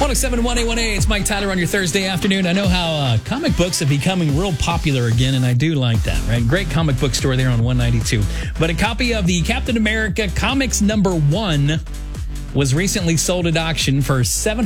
1071 A1A, it's Mike Tyler on your Thursday afternoon. I know how comic books are becoming real popular again, and I do like that, right? Great comic book store there on 192. But a copy of the Captain America Comics #1 was recently sold at auction for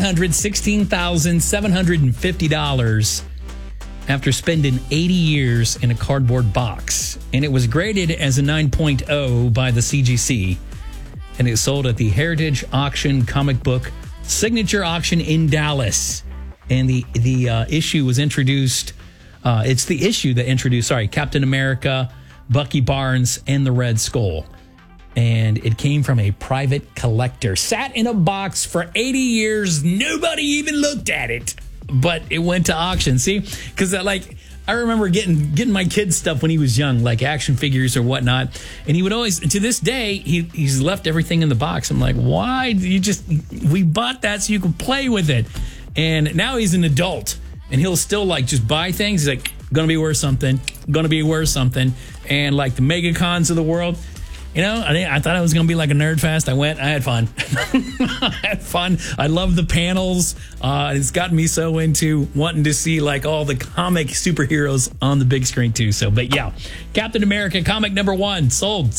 $716,750 after spending 80 years in a cardboard box. And it was graded as a 9.0 by the CGC. And it sold at the Heritage Auction Comic Book Signature Auction in Dallas. And the issue was introduced. It's the issue that introduced, Captain America, Bucky Barnes, and the Red Skull. And it came from a private collector. Sat in a box for 80 years. Nobody even looked at it. But it went to auction. See? Because I remember getting my kid's stuff when he was young, like action figures or whatnot. And he would always, to this day, he's left everything in the box. I'm like, why? We bought that so you could play with it. And now he's an adult and he'll still just buy things. He's like, gonna be worth something, And like the MegaCons of the world, I thought it was going to be like a nerd fest. I went. I had fun. I love the panels. It's gotten me so into wanting to see all the comic superheroes on the big screen too. So, but yeah, Captain America comic #1 sold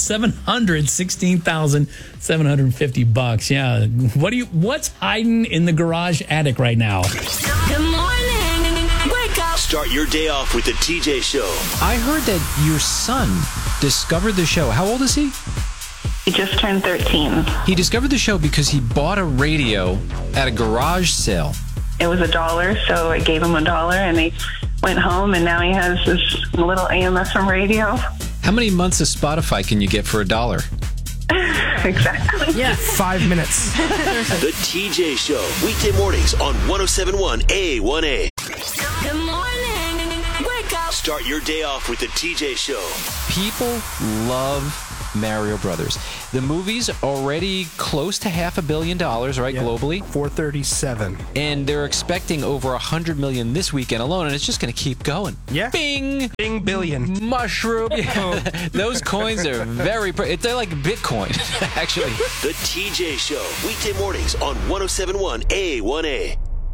$716,750. Yeah. What's hiding in the garage attic right now? Good morning. Wake up. Start your day off with the TJ Show. I heard that your son discovered the show. How old is he? He just turned 13. He discovered the show because he bought a radio at a garage sale. It was $1, so I gave him $1, and he went home, and now he has this little AM/FM radio. How many months of Spotify can you get for $1? Exactly. Yeah, 5 minutes. The TJ Show, weekday mornings on 1071 A1A. Good morning. Wake up. Start your day off with the TJ Show. People love Mario Brothers. The movie's already close to $500 million, right, globally? 437. And they're expecting over 100 million this weekend alone, and it's just going to keep going. Yeah. Bing! Bing billion. Mushroom. Yeah. Those coins are they're like Bitcoin, actually. The TJ Show, weekday mornings on 1071 A1A.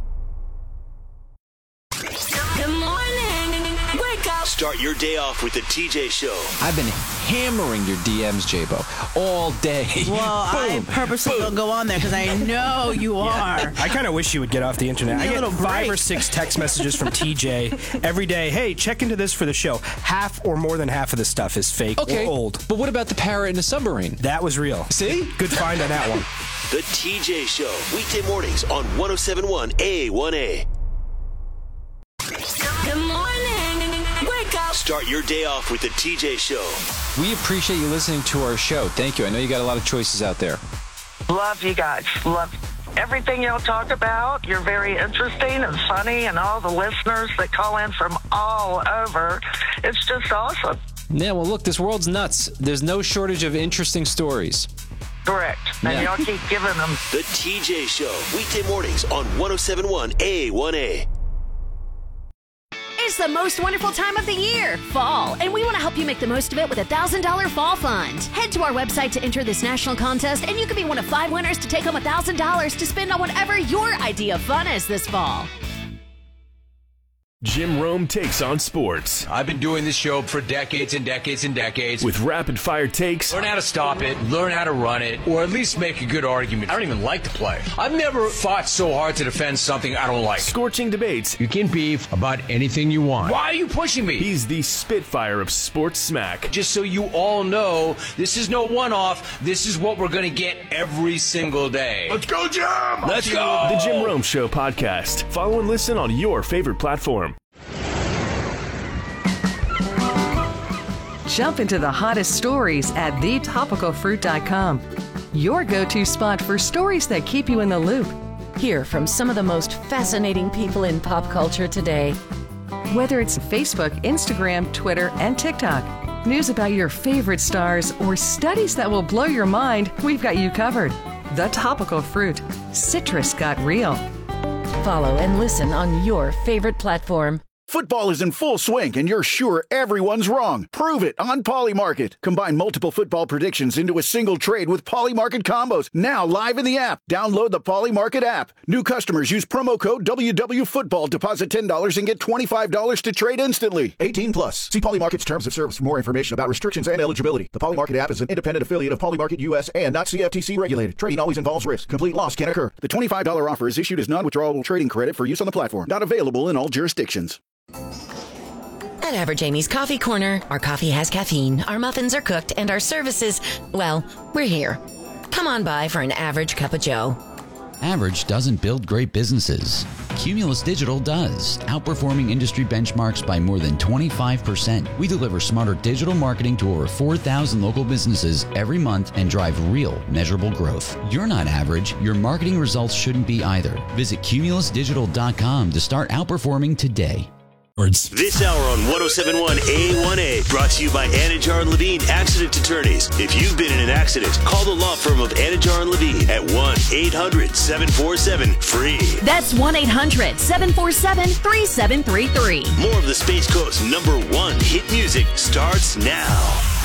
Good morning. Wake up. Start your day off with the TJ Show. I've been hammering your DMs, J-Bo, all day. Well, I purposely don't go on there because I know you are. I kind of wish you would get off the internet. I get 5 or 6 text messages from TJ every day. Hey, check into this for the show. Half or more than half of the stuff is fake or old. But what about the parrot in the submarine? That was real. See? Good find on that one. The TJ Show, weekday mornings on 1071 A1A. Good morning. Wake up. Start your day off with the TJ Show. We appreciate you listening to our show. Thank you. I know you got a lot of choices out there. Love you guys. Love everything y'all talk about. You're very interesting and funny, and all the listeners that call in from all over. It's just awesome. Yeah, well, look, this world's nuts. There's no shortage of interesting stories. Correct. And y'all keep giving them. The TJ Show, weekday mornings on 1071 A1A. It's the most wonderful time of the year, fall, and we want to help you make the most of it with a $1,000 fall fund. Head to our website to enter this national contest, and you could be one of 5 winners to take home $1,000 to spend on whatever your idea of fun is this fall. Jim Rome takes on sports. I've been doing this show for decades and decades and decades. With rapid-fire takes. Learn how to stop it, learn how to run it, or at least make a good argument. I don't even like to play. I've never fought so hard to defend something I don't like. Scorching debates. You can beef about anything you want. Why are you pushing me? He's the Spitfire of sports smack. Just so you all know, this is no one-off. This is what we're going to get every single day. Let's go, Jim! Let's go! The Jim Rome Show podcast. Follow and listen on your favorite platform. Jump into the hottest stories at thetopicalfruit.com. Your go-to spot for stories that keep you in the loop. Hear from some of the most fascinating people in pop culture today. Whether it's Facebook, Instagram, Twitter, and TikTok, news about your favorite stars, or studies that will blow your mind, we've got you covered. The Topical Fruit. Citrus got real. Follow and listen on your favorite platform. Football is in full swing, and you're sure everyone's wrong. Prove it on Polymarket. Combine multiple football predictions into a single trade with Polymarket combos. Now live in the app. Download the Polymarket app. New customers use promo code WWFootball. Deposit $10 and get $25 to trade instantly. 18 plus. See Polymarket's terms of service for more information about restrictions and eligibility. The Polymarket app is an independent affiliate of Polymarket US and not CFTC regulated. Trading always involves risk. Complete loss can occur. The $25 offer is issued as non-withdrawable trading credit for use on the platform. Not available in all jurisdictions. At Average Amy's Coffee Corner, our coffee has caffeine, our muffins are cooked, and our services, well, we're here. Come on by for an average cup of joe. Average doesn't build great businesses. Cumulus Digital does, outperforming industry benchmarks by more than 25%. We deliver smarter digital marketing to over 4,000 local businesses every month and drive real, measurable growth. You're not average. Your marketing results shouldn't be either. Visit cumulusdigital.com to start outperforming today. This hour on 107.1 A1A brought to you by Anajar and Levine Accident Attorneys. If you've been in an accident, call the law firm of Anajar and Levine at 1-800-747-FREE. That's 1-800-747-3733. More of the Space Coast's #1 hit music starts now.